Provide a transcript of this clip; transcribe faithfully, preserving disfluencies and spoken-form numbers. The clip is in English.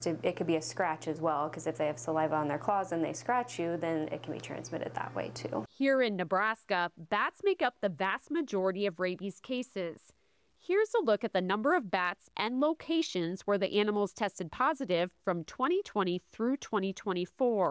So it could be a scratch as well, because if they have saliva on their claws and they scratch you, then it can be transmitted that way too. Here in Nebraska, bats make up the vast majority of rabies cases. Here's a look at the number of bats and locations where the animals tested positive from twenty twenty through twenty twenty-four.